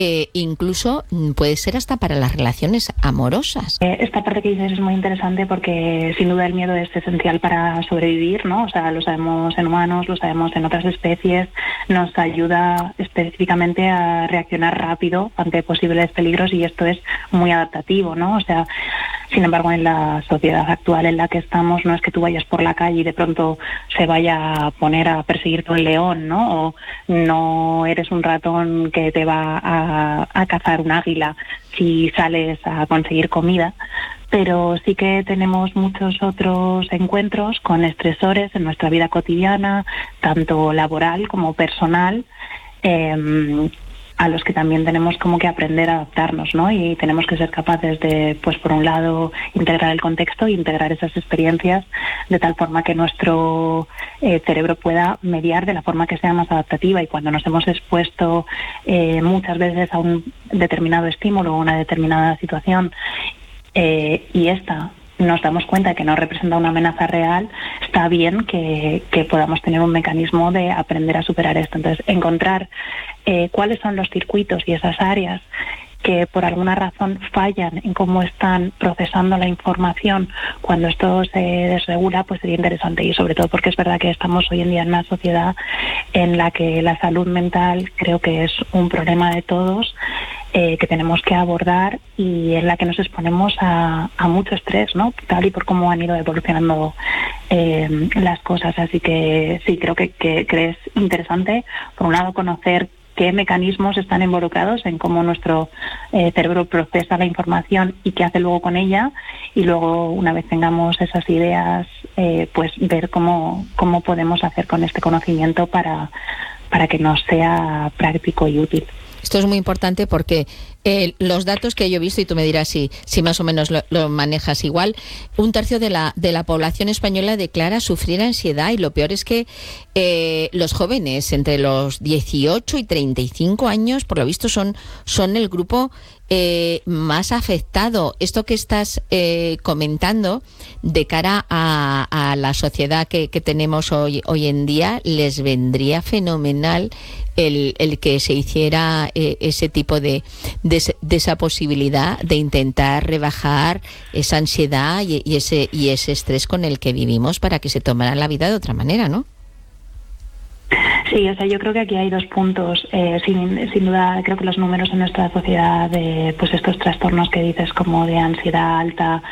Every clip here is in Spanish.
incluso puede ser hasta para las relaciones amorosas. Esta parte que dices es muy interesante porque sin duda el miedo es esencial para sobrevivir, ¿no? O sea, lo sabemos en humanos, lo sabemos en otras especies, nos ayuda específicamente a reaccionar rápido ante posibles peligros y esto es muy adaptativo, ¿no? O sea, sin embargo, en la sociedad actual en la que estamos, no es que tú vayas por la calle y de pronto se vaya a poner a perseguirte un león, ¿no? O no eres un ratón que te va a cazar un águila si sales a conseguir comida, pero sí que tenemos muchos otros encuentros con estresores en nuestra vida cotidiana, tanto laboral como personal, a los que también tenemos como que aprender a adaptarnos, ¿no? Y tenemos que ser capaces de, pues por un lado, integrar el contexto e integrar esas experiencias de tal forma que nuestro cerebro pueda mediar de la forma que sea más adaptativa. Y cuando nos hemos expuesto muchas veces a un determinado estímulo o una determinada situación y esta nos damos cuenta de que no representa una amenaza real, está bien que podamos tener un mecanismo de aprender a superar esto. Entonces, encontrar cuáles son los circuitos y esas áreas que por alguna razón fallan en cómo están procesando la información cuando esto se desregula, pues sería interesante. Y sobre todo porque es verdad que estamos hoy en día en una sociedad en la que la salud mental creo que es un problema de todos, que tenemos que abordar y en la que nos exponemos a mucho estrés, ¿no? Tal y por cómo han ido evolucionando las cosas. Así que sí, creo que es interesante, por un lado, conocer qué mecanismos están involucrados en cómo nuestro cerebro procesa la información y qué hace luego con ella, y luego, una vez tengamos esas ideas, pues ver cómo podemos hacer con este conocimiento para que nos sea práctico y útil. Esto es muy importante porque los datos que yo he visto, y tú me dirás si más o menos lo manejas igual, 1/3 de la población española declara sufrir ansiedad, y lo peor es que los jóvenes entre los 18 y 35 años, por lo visto, son el grupo más afectado. Esto que estás comentando de cara a la sociedad que tenemos hoy en día, les vendría fenomenal el que se hiciera ese tipo de esa posibilidad de intentar rebajar esa ansiedad y ese estrés con el que vivimos, para que se tomara la vida de otra manera, ¿no? Sí, o sea, yo creo que aquí hay dos puntos. Sin duda, creo que los números en nuestra sociedad de pues estos trastornos que dices, como de ansiedad alta,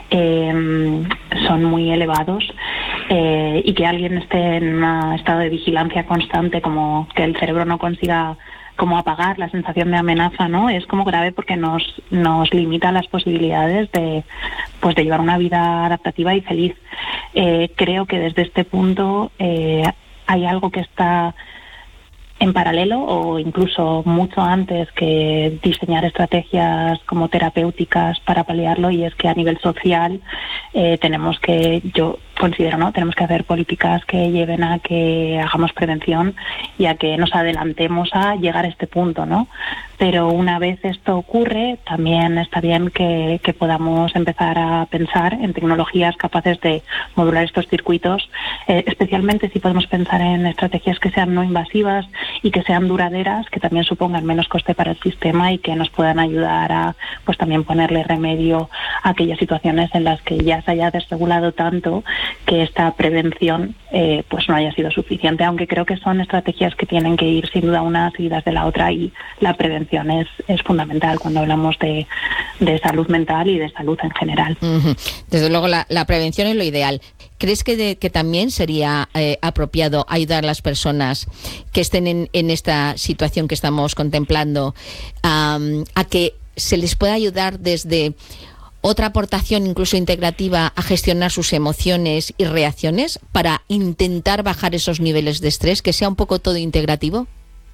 son muy elevados, y que alguien esté en un estado de vigilancia constante, como que el cerebro no consiga como apagar la sensación de amenaza, ¿no? Es como grave porque nos limita las posibilidades de llevar una vida adaptativa y feliz. Creo que desde este punto hay algo que está en paralelo, o incluso mucho antes que diseñar estrategias como terapéuticas para paliarlo, y es que a nivel social tenemos que hacer políticas que lleven a que hagamos prevención y a que nos adelantemos a llegar a este punto, ¿no? Pero una vez esto ocurre, también está bien que podamos empezar a pensar en tecnologías capaces de modular estos circuitos, especialmente si podemos pensar en estrategias que sean no invasivas y que sean duraderas, que también supongan menos coste para el sistema y que nos puedan ayudar a pues también ponerle remedio a aquellas situaciones en las que ya se haya desregulado tanto que esta prevención pues no haya sido suficiente, aunque creo que son estrategias que tienen que ir sin duda unas seguidas de la otra, y la prevención es fundamental cuando hablamos de salud mental y de salud en general. Uh-huh. Desde luego la prevención es lo ideal. ¿Crees que también sería apropiado ayudar a las personas que estén en esta situación que estamos contemplando a que se les pueda ayudar desde otra aportación incluso integrativa a gestionar sus emociones y reacciones para intentar bajar esos niveles de estrés, que sea un poco todo integrativo?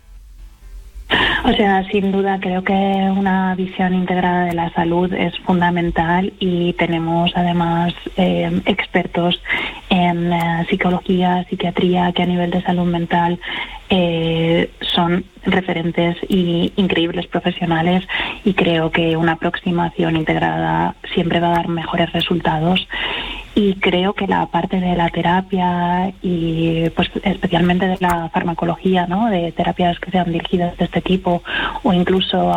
O sea, sin duda creo que una visión integrada de la salud es fundamental, y tenemos además expertos en psicología, psiquiatría, que a nivel de salud mental son referentes y increíbles profesionales, y creo que una aproximación integrada siempre va a dar mejores resultados. Y creo que la parte de la terapia y pues especialmente de la farmacología, ¿no? De terapias que sean dirigidas de este tipo, o incluso